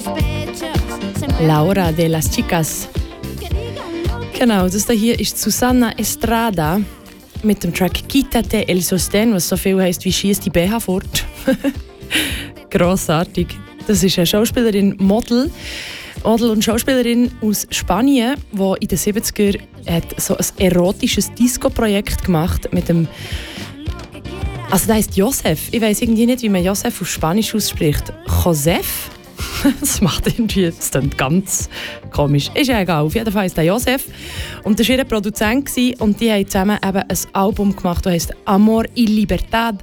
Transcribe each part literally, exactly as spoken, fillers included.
Laura de las Chicas. Genau, das hier ist Susana Estrada mit dem Track Quítate el Sostén, was so viel heisst wie «Schieß die B H fort». Grossartig. Das ist eine Schauspielerin, Model. Model und Schauspielerin aus Spanien, die in den siebziger hat so ein erotisches Disco-Projekt gemacht mit dem. Also der heisst Josef. Ich weiss irgendwie nicht, wie man Josef auf Spanisch ausspricht. Josef? Das macht irgendwie, das klingt ganz komisch. Ist ja egal, auf jeden Fall ist der Josef. Und das war ihr Produzent und die haben zusammen eben ein Album gemacht, das heisst Amor y Libertad.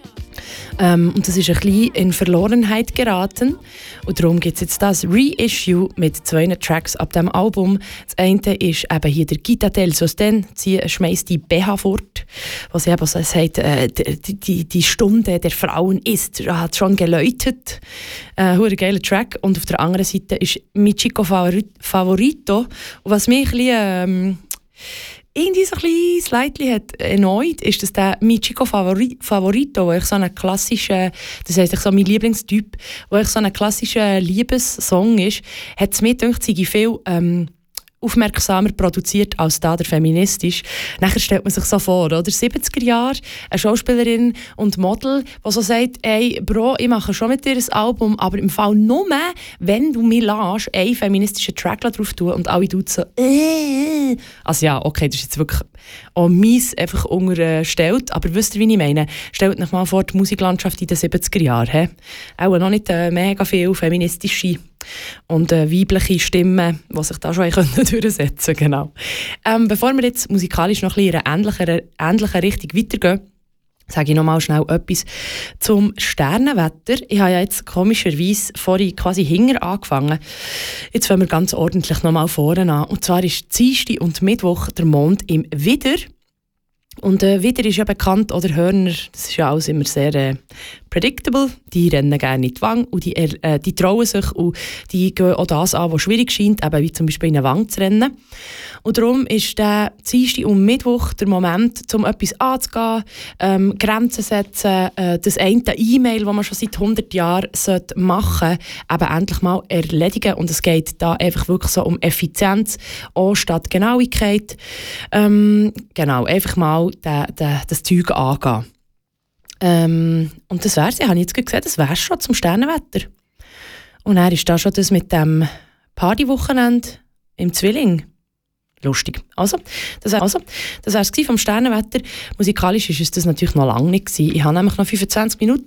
Ähm, und das ist ein bisschen in Verlorenheit geraten. Und darum gibt es jetzt das Reissue mit zwei Tracks ab diesem Album. Das eine ist eben hier der «Quítate el Sostén», sie schmeißt die B H fort, was sie eben so sagt, äh, die, die, die Stunde der Frauen ist, hat schon geläutet. Ein äh, geiler Track. Und auf der anderen Seite ist «Mi Chico Favorito». Und was mich ein bisschen... Ähm, irgendwie so ein bisschen slightly hat erneut, ist das der «Mi Chico Favorito», wo ich so einen klassischen, das heisst so mein Lieblingstyp, wo ich so ein klassischer Liebessong ist, hat es mir gedacht, sei viel ähm, aufmerksamer produziert als da der feministisch. Nachher stellt man sich so vor, oder? siebziger Jahre, eine Schauspielerin und Model, die so sagt, ey, Bro, ich mache schon mit dir ein Album, aber im Fall nur, wenn du mir lässt, einen feministischen Track drauf tun und alle tun so, äh. Also ja, okay, das ist jetzt wirklich auch mies einfach unterstellt, aber wisst ihr, wie ich meine? Stellt euch mal vor, die Musiklandschaft in den siebziger Jahren, he? Auch noch nicht äh, mega viel feministische und äh, weibliche Stimmen, die sich da schon durchsetzen können. Genau. Ähm, bevor wir jetzt musikalisch noch ein bisschen in einer ähnlichen, ähnlichen Richtung weitergehen, sage ich noch mal schnell etwas zum Sternenwetter. Ich habe ja jetzt komischerweise vorhin quasi hinten angefangen. Jetzt fangen wir ganz ordentlich noch mal vorne an. Und zwar ist Dienstag und Mittwoch der Mond im Widder. Und äh, Widder ist ja bekannt, oder Hörner, das ist ja alles immer sehr äh, predictable. Die rennen gerne in die Wange und die, äh, die trauen sich und die gehen auch das an, was schwierig scheint, eben wie zum Beispiel in eine Wange zu rennen. Und darum ist der Dienstag und Mittwoch der Moment, um etwas anzugehen, ähm, Grenzen setzen, äh, das eine E-Mail, das man schon seit hundert Jahren machen sollte, eben endlich mal erledigen. Und es geht da einfach wirklich so um Effizienz, auch statt Genauigkeit. Ähm, genau, einfach mal de, de, das Zeug angehen. Ähm, und das wär's, ich habe jetzt gesehen, das wär's schon zum Sternenwetter. Und dann ist da schon das mit dem Partywochenende im Zwilling. Lustig. Also, das war also, das vom Sternenwetter. Musikalisch war es das natürlich noch lange nicht gewesen. Ich habe nämlich noch fünfundzwanzig Minuten